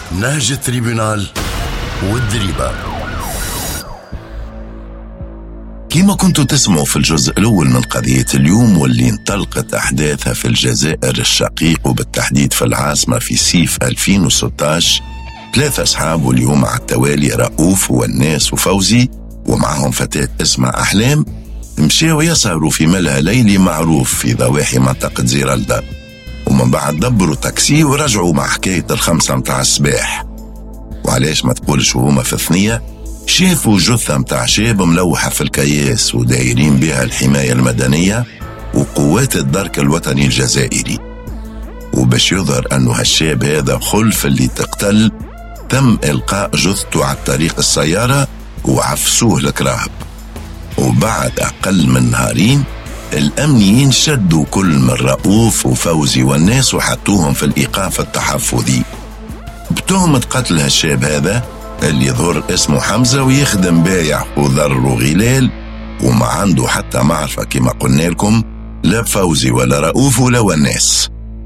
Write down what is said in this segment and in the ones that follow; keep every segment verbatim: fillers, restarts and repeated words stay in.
نهج التريبونال والدريبة. كما كنتوا تسمعوا في الجزء الأول من قضية اليوم، واللي انطلقت أحداثها في الجزائر الشقيق وبالتحديد في العاصمة في صيف ألفين وستة عشر، ثلاثة أصحاب واليوم على التوالي رؤوف والناس وفوزي ومعهم فتاة اسمها أحلام، مشاو يسهروا في ملهى ليلي معروف في ضواحي منطقة زيرالدا، ومن بعد دبروا تاكسي ورجعوا مع حكاية الخمسة متاع الصباح. وعلاش ما تقولش وهما في الثنية شافوا جثة متاع شاب ملوحة في الكياس ودايرين بها الحماية المدنية وقوات الدرك الوطني الجزائري. وباش يظهر أنه هالشاب هذا خلف اللي تقتل، تم إلقاء جثته على طريق السيارة وعفسوه الكراهب. وبعد أقل من نهارين الأمنيين شدوا كل من رؤوف وفوزي والناس وحطوهم في الإيقاف التحفظي بتهمة قتل هالشاب هذا اللي يظهر اسمه حمزة ويخدم بايع وذر وغلال، وما عنده حتى معرفة كما قلنا لكم لا فوزي ولا رؤوف ولا والناس.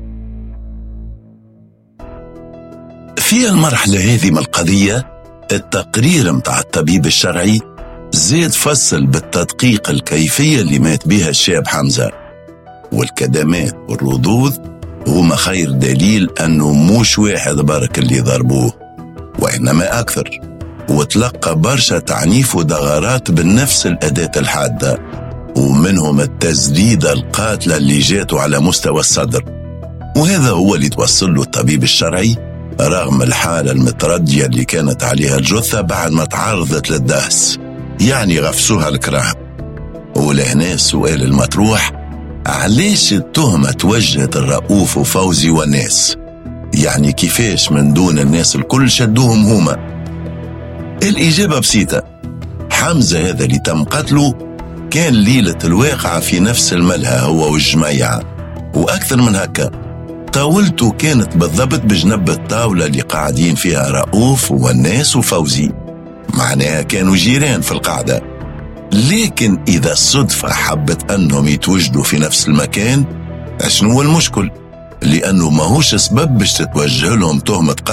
في المرحلة هذه من القضية التقرير متاع الطبيب الشرعي زيد فصل بالتدقيق الكيفية اللي مات بها الشاب حمزة، والكدمات والردود هما خير دليل أنه موش واحد برك اللي ضربوه وإنما أكثر، وتلقى برشا تعنيف ودغارات بنفس الأداة الحادة، ومنهم التسديدة القاتلة اللي جاته على مستوى الصدر. وهذا هو اللي توصل له الطبيب الشرعي رغم الحالة المتردية اللي كانت عليها الجثة بعد ما تعرضت للدهس، يعني غفسوها الكراهب. ولهنا السؤال المطروح، علاش التهمة توجهت الرؤوف وفوزي والناس؟ يعني كيفاش من دون الناس الكل شدوهم هما؟ الإجابة بسيطة، حمزة هذا اللي تم قتله كان ليلة الواقعة في نفس الملهى هو والجميع، وأكثر من هكا طاولته كانت بالضبط بجنب الطاولة اللي قاعدين فيها رؤوف والناس وفوزي، معناها كانوا جيران في القاعدة. لكن إذا الصدفة حبت أنهم يتوجدوا في نفس المكان، شنو هو المشكل؟ لأنه ما هوش سبب باش تتوجه لهم تهمة